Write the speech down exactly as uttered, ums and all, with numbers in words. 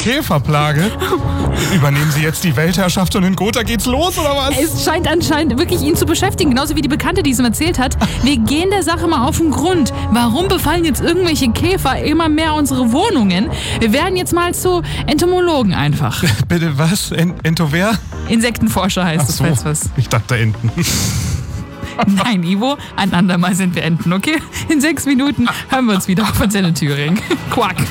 Käferplage? Übernehmen Sie jetzt die Weltherrschaft und in Gotha geht's los, oder was? Es scheint anscheinend wirklich ihn zu beschäftigen, genauso wie die Bekannte, die es ihm erzählt hat. Wir gehen der Sache mal auf den Grund. Warum befallen jetzt irgendwelche Käfer immer mehr unsere Wohnungen? Wir werden jetzt mal zu Entomologen einfach. Bitte was? En Ento wer? Insektenforscher heißt Ach das, so, falls was. ich dachte Enten. Nein, Ivo, ein andermal sind wir Enten, okay? In sechs Minuten hören wir uns wieder auf Antenne Thüringen. Quack.